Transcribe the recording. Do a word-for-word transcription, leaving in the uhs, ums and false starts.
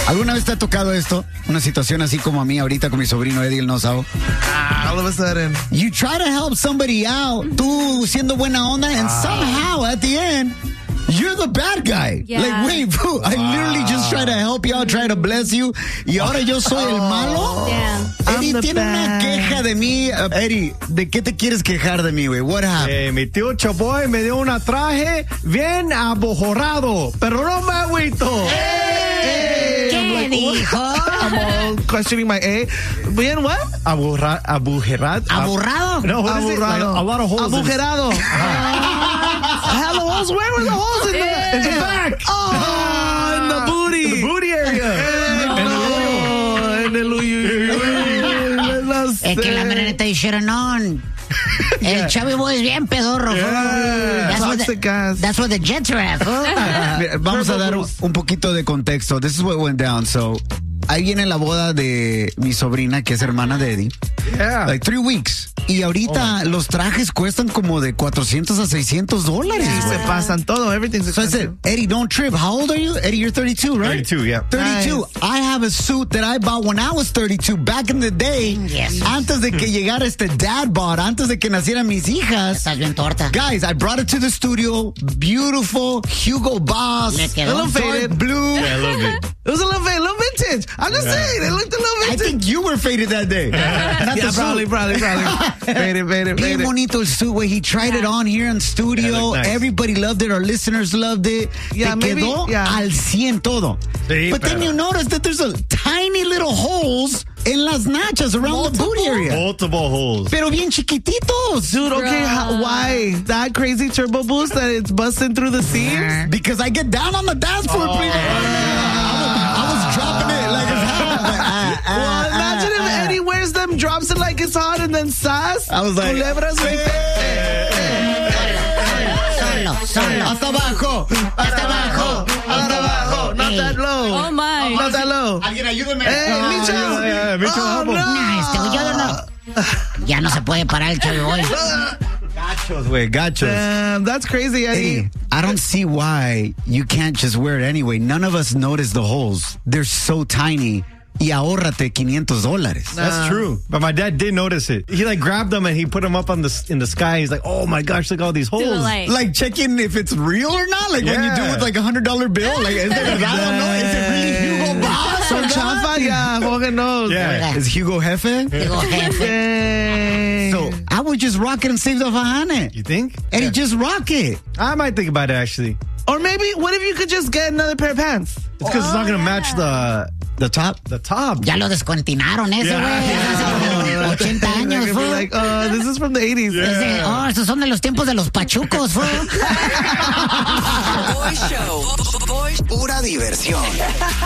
¿Alguna vez te ha tocado esto? Una situación así como a mí ahorita con mi sobrino Eddie el Nosao. Ah, all of a sudden. You try to help somebody out, tú siendo buena onda, and ah. somehow at the end, you're the bad guy. Yeah. Like, wait, boo, I wow. literally just try to help you out, try to bless you, y ahora yo soy el malo. Yeah. Eddie tiene bad. una queja de mí. Uh, Eddie, ¿de qué te quieres quejar de mí, güey? What happened? Eh, mi tío Chaboy me dio un traje bien abojorrado, pero no me agüito. Hey. ¿Qué dijo? I'm all questioning my A. Bien, what? Aburra, abujerado. ¿Aburrado? No, what is it? Like a lot of holes. Abujerado. I have the holes. Where were the holes? In the, in the back. Oh, in the booty. In the booty area. No. En el uyu. Es que la manera you should have known. El Chubby Boy es bien pedorro. Yeah. That's, what the, that's what the Jets are at. Vamos a dar un poquito de contexto. This is what went down. So, ahí viene la boda de mi sobrina, que es hermana de Eddie. Yeah. Like three weeks. Y ahorita oh los trajes cuestan como de cuatrocientos a seiscientos dólares. Yeah. Se pasan todo. Everything's expensive. So I said, Eddie, don't trip. How old are you? Eddie, you're thirty-two, right? thirty-two, yeah. thirty-two. Nice. I have a suit that I bought when I was thirty-two, back in the day. Yes. Antes de que llegara este dad bod, antes de que nacieran mis hijas. Estás bien torta. Guys, I brought it to the studio. Beautiful Hugo Boss. Le quedó. A little faded. Blue. Yeah, a little bit. It was a little faded, a little vintage. I'm just yeah. saying, it looked a little vintage. I think you were faded that day. Not yeah, the probably, suit. probably, probably. Faded, faded, Bien faded. bonito el suit, güey. He tried it on here in studio. Yeah, nice. Everybody loved it. Our listeners loved it. Yeah, Te maybe, quedó yeah. al cien todo. Sí, but pero... then you notice that there's a tiny little holes en las nachas around Multiple? the booty area. Multiple holes. Pero bien chiquititos. Dude, okay, how, why? That crazy turbo boost that it's busting through the seams? Because I get down on the dance floor, oh. please. I, was, I was dropping it like it's hot. Uh, uh, well, imagine uh, if uh, Eddie wears them, drops it like it's hot, and then sass. I was like, culebras. Hey, hey, hey, solo, solo. Hasta abajo, hasta abajo, hasta abajo. Not that low. Oh my. Not that low. Alguien ayúdame. Hey, oh, Micho. Yeah, yeah, Micho, oh, no. Nah, este, yo no. Ya no se puede parar el Chubby Boy. Gachos, güey, gachos. Damn, that's crazy, Eddie. Hey, I don't see why you can't just wear it anyway. None of us notice the holes. They're so tiny. Y ahórrate quinientos dólares. Nah. That's true. But my dad did notice it. He like grabbed them and he put them up on the in the sky. He's like, oh my gosh, look at all these holes. Like, like checking if it's real or not. Like yeah. when you do with like a hundred dollar bill. Like, is there verdad no? Is it really Hugo Boss? Son chafa? Yeah, Jorge knows. Yeah. Is Hugo Jefe? Hugo Jefe. So I would just rock it and save the fajane. You think? And yeah. he just rock it. I might think about it actually. Or maybe, what if you could just get another pair of pants? It's because oh, it's not going to yeah. match the the top. The top. Ya lo descontinuaron ese, güey. Yeah. ochenta años, fue. Like, oh, this is from the eighties. Yeah. De, oh, estos son de los tiempos de los pachucos, fue. Boy Show. Boy. Pura diversión.